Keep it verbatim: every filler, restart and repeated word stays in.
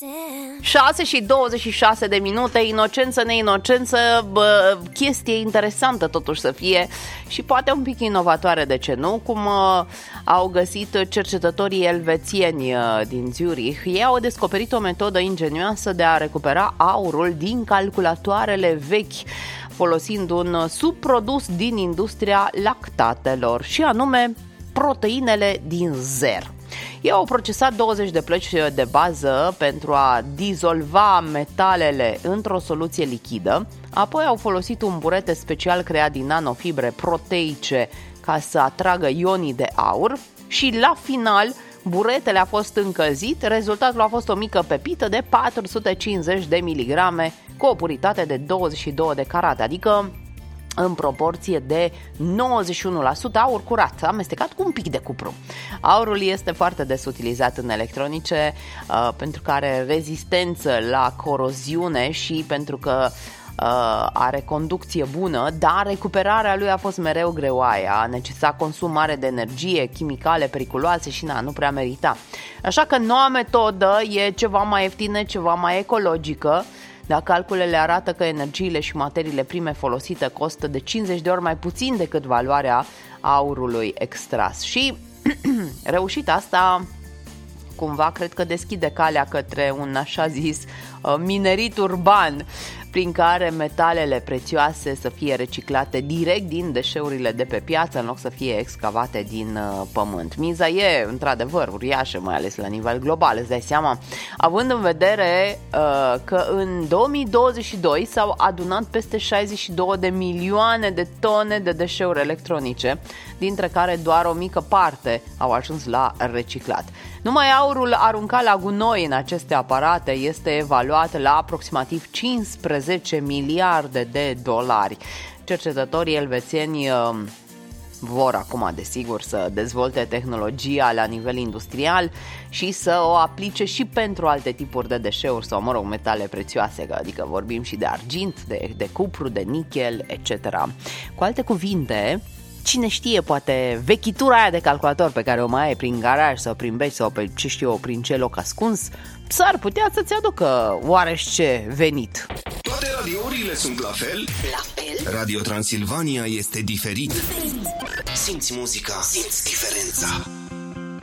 șase și douăzeci și șase de minute, inocență, neinocență, bă, chestie interesantă totuși să fie și poate un pic inovatoare, de ce nu, cum uh, au găsit cercetătorii elvețieni uh, din Zurich. Ei au descoperit o metodă ingenioasă de a recupera aurul din calculatoarele vechi, folosind un subprodus din industria lactatelor, și anume proteinele din zer. Ei au procesat douăzeci de plăci de bază pentru a dizolva metalele într-o soluție lichidă, apoi au folosit un burete special creat din nanofibre proteice ca să atragă ionii de aur și la final buretele a fost încălzit, rezultatul a fost o mică pepită de patru sute cincizeci de miligrame cu o puritate de douăzeci și doi de carate, adică în proporție de nouăzeci și unu la sută aur curat, amestecat cu un pic de cupru. Aurul este foarte des utilizat în electronice uh, pentru că are rezistență la coroziune și pentru că uh, are conducție bună, dar recuperarea lui a fost mereu greoaie, a necesitat consum mare de energie, chimicale periculoase și na, nu prea merita. Așa că noua metodă e ceva mai ieftină, ceva mai ecologică. Dar calculele arată că energiile și materiile prime folosite costă de cincizeci de ori mai puțin decât valoarea aurului extras. Și reușit asta cumva cred că deschide calea către un așa zis minerit urban, prin care metalele prețioase să fie reciclate direct din deșeurile de pe piață în loc să fie excavate din uh, pământ. Miza e într-adevăr uriașă, mai ales la nivel global, îți dai seama, având în vedere uh, că în două mii douăzeci și doi s-au adunat peste șaizeci și două de milioane de tone de deșeuri electronice, dintre care doar o mică parte au ajuns la reciclat. Numai aurul aruncat la gunoi în aceste aparate este evaluat la aproximativ cincisprezece miliarde de dolari. Cercetătorii elvețieni uh, vor acum, desigur, să dezvolte tehnologia la nivel industrial și să o aplice și pentru alte tipuri de deșeuri sau, mă rog, metale prețioase, adică vorbim și de argint, de, de cupru, de nichel, et cetera. Cu alte cuvinte, cine știe, poate vechitura aia de calculator pe care o mai ai prin garaj sau prin beci sau pe ce știu eu, prin ce loc ascuns, s-ar putea să-ți aducă oarește venit. Toate radiourile sunt la fel? La fel? Radio Transilvania este diferit. Simți muzica, simți diferența.